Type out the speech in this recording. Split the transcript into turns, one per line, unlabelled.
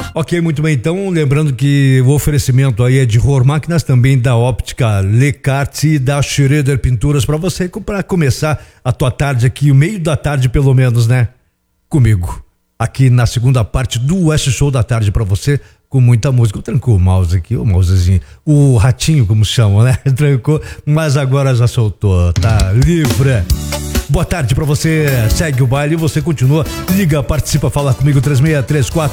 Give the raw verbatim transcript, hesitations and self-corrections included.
Ok, muito bem. Então, lembrando que o oferecimento aí é de Rohr Máquinas, também da Óptica Lecarte e da Schroeder Pinturas, para você, para começar a tua tarde aqui, o meio da tarde pelo menos, né? Comigo. Aqui na segunda parte do West Show da tarde para você, com muita música. Eu trancou o mouse aqui, o mousezinho, o ratinho, como chamam, né? Trancou, mas agora já soltou, tá livre. Boa tarde pra você, segue o baile e você continua, liga, participa, fala comigo, três seis três quatro